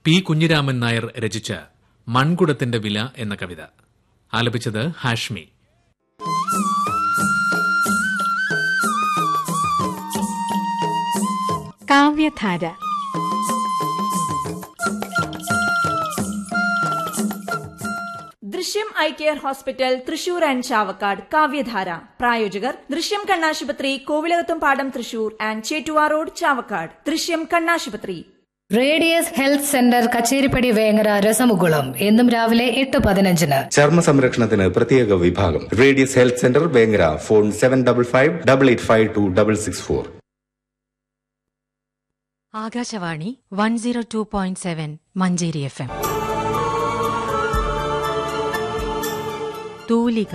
P Kunhiraman Nair രചിച്ച മൺകുടത്തിന്റെ വില എന്ന കവിത. ആലപിച്ചത് ഹാഷ്മി. കാവ്യധാര. ദൃശ്യം eye care hospital Thrissur and Chavakkad. കാവ്യധാര പ്രായോജകർ ദൃശ്യം കണ്ണാശുപത്രി, കോവിലകത്തും പാടം തൃശൂർ ആൻഡ് ചേറ്റുവാ റോഡ് ചാവക്കാട്. ദൃശ്യം കണ്ണാശുപത്രി. Radius health centre Kacheripadi Vengara രസമുകുളം എന്നും രാവിലെ 8:15. ചർമ്മ സംരക്ഷണത്തിന് പ്രത്യേക വിഭാഗം. Radius health centre Vengara. Phone 7558852664. Akashvani 102.7 Manjeri FM. തൂലിക.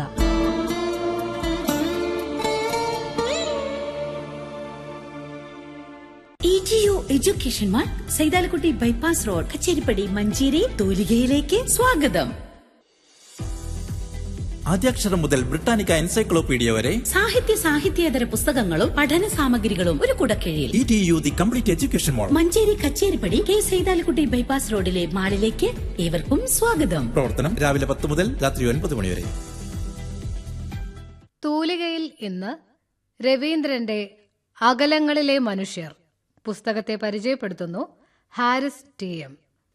EGU education mall, Saithalakutty bypass road, Kacheripadi, Manjeri. തൂലികയിലേക്ക് സ്വാഗതം. ആദ്യാക്ഷരം മുതൽ ബ്രിട്ടാനിക്ക എൻസൈക്ലോപീഡിയ വരെ സാഹിത്യേതര പുസ്തകങ്ങളും പഠന സാമഗ്രികളും ഒരു കുടക്കീഴിൽ. ETU the complete education mall, Manjeri Kacheripadi, K Saithalakutty bypass റോഡിലെ മാളിലേക്ക് ഏവർക്കും സ്വാഗതം. പ്രവർത്തനം രാവിലെ 10 മുതൽ രാത്രി 9 മണി വരെ. തൂലികയിൽ ഇന്ന് രവീന്ദ്രന്റെ അകലങ്ങളിലെ മനുഷ്യർ പുസ്തകത്തെ പരിചയപ്പെടുത്തുന്നു ഹാരിസ് TM.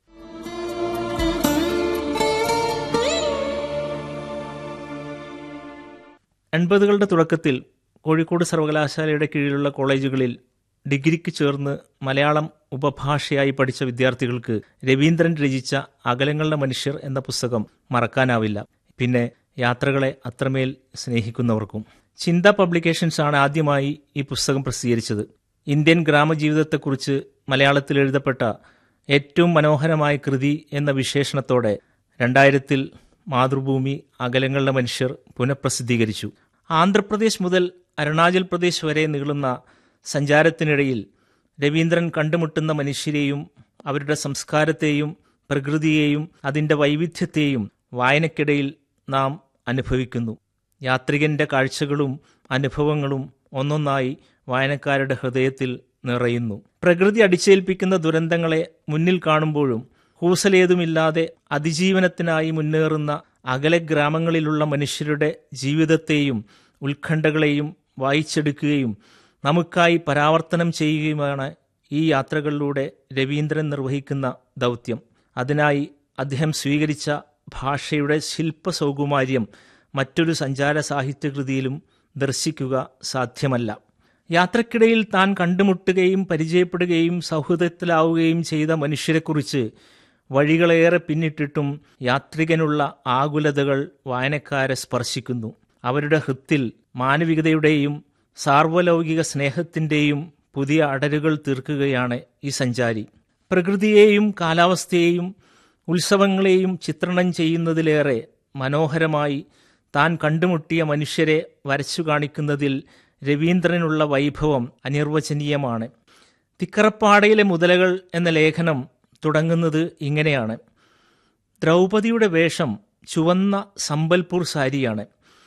എൺപതുകളുടെ തുടക്കത്തിൽ കോഴിക്കോട് സർവകലാശാലയുടെ കീഴിലുള്ള കോളേജുകളിൽ ഡിഗ്രിക്ക് ചേർന്ന് മലയാളം ഉപഭാഷയായി പഠിച്ച വിദ്യാർത്ഥികൾക്ക് രവീന്ദ്രൻ രചിച്ച അകലങ്ങളുടെ മനുഷ്യർ എന്ന പുസ്തകം മറക്കാനാവില്ല. പിന്നെ യാത്രകളെ അത്രമേൽ സ്നേഹിക്കുന്നവർക്കും. ചിന്ത പബ്ലിക്കേഷൻസ് ആണ് ആദ്യമായി ഈ പുസ്തകം പ്രസിദ്ധീകരിച്ചത്. ഇന്ത്യൻ ഗ്രാമജീവിതത്തെക്കുറിച്ച് മലയാളത്തിൽ എഴുതപ്പെട്ട ഏറ്റവും മനോഹരമായ കൃതി എന്ന വിശേഷണത്തോടെ 2000 മാതൃഭൂമി അകലങ്ങളുടെ മനുഷ്യർ പുനഃപ്രസിദ്ധീകരിച്ചു. ആന്ധ്രാപ്രദേശ് മുതൽ അരുണാചൽ പ്രദേശ് വരെ നീളുന്ന സഞ്ചാരത്തിനിടയിൽ രവീന്ദ്രൻ കണ്ടുമുട്ടുന്ന മനുഷ്യരെയും അവരുടെ സംസ്കാരത്തെയും പ്രകൃതിയെയും അതിൻ്റെ വൈവിധ്യത്തെയും വായനയ്ക്കിടയിൽ നാം അനുഭവിക്കുന്നു. യാത്രികന്റെ കാഴ്ചകളും അനുഭവങ്ങളും ഒന്നൊന്നായി വായനക്കാരുടെ ഹൃദയത്തിൽ നിറയുന്നു. പ്രകൃതി അടിച്ചേൽപ്പിക്കുന്ന ദുരന്തങ്ങളെ മുന്നിൽ കാണുമ്പോഴും കൂസലേതുമില്ലാതെ അതിജീവനത്തിനായി മുന്നേറുന്ന അകലെ ഗ്രാമങ്ങളിലുള്ള മനുഷ്യരുടെ ജീവിതത്തെയും ഉത്കണ്ഠകളെയും വായിച്ചെടുക്കുകയും നമുക്കായി പരാവർത്തനം ചെയ്യുകയുമാണ് ഈ യാത്രകളിലൂടെ രവീന്ദ്രൻ നിർവഹിക്കുന്ന ദൗത്യം. അതിനായി അദ്ദേഹം സ്വീകരിച്ച ഭാഷയുടെ ശില്പസൗകുമാര്യം മറ്റൊരു സഞ്ചാര സാഹിത്യകൃതിയിലും ദർശിക്കുക സാധ്യമല്ല. യാത്രക്കിടയിൽ താൻ കണ്ടുമുട്ടുകയും പരിചയപ്പെടുകയും സൗഹൃദത്തിലാവുകയും ചെയ്ത മനുഷ്യരെക്കുറിച്ച് വഴികളേറെ പിന്നിട്ടിട്ടും യാത്രികനുള്ള ആകുലതകൾ വായനക്കാരെ സ്പർശിക്കുന്നു. അവരുടെ ഹൃത്തിൽ മാനവികതയുടെയും സാർവലൗകിക സ്നേഹത്തിൻ്റെയും പുതിയ അടരുകൾ തീർക്കുകയാണ് ഈ സഞ്ചാരി. പ്രകൃതിയെയും കാലാവസ്ഥയെയും ഉത്സവങ്ങളെയും ചിത്രണം ചെയ്യുന്നതിലേറെ മനോഹരമായി താൻ കണ്ടുമുട്ടിയ മനുഷ്യരെ വരച്ചു കാണിക്കുന്നതിൽ രവീന്ദ്രനുള്ള വൈഭവം അനിർവചനീയമാണ്. തിക്കറപ്പാടയിലെ മുതലകൾ എന്ന ലേഖനം തുടങ്ങുന്നത് ഇങ്ങനെയാണ്: ദ്രൗപദിയുടെ വേഷം ചുവന്ന സംബൽപൂർ സാരിയാണ്.